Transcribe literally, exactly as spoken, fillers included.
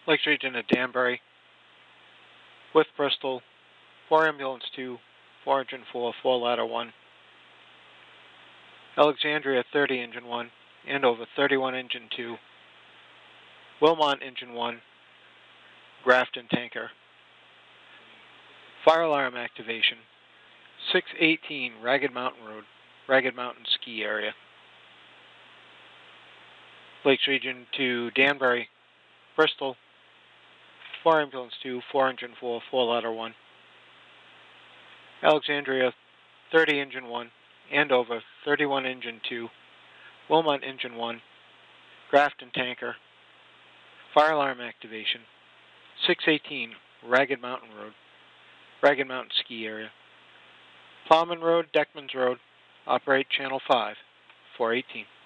Lakes Region of Danbury, with Bristol, four Ambulance two, four Engine four, four Ladder one. Alexandria thirty Engine one, Andover thirty-one Engine two, Wilmot Engine one, Grafton Tanker. Fire alarm activation, six eighteen Ragged Mountain Road, Ragged Mountain Ski Area. Lakes Region to Danbury, Bristol, four Ambulance two, four Engine four, four Ladder one. Alexandria thirty Engine one, Andover thirty-one Engine two, Wilmot Engine one, Grafton Tanker. Fire alarm activation, six eighteen Ragged Mountain Road, Ragged Mountain Ski Area. Plowman Road, Deckman's Road, operate Channel five, four eighteen.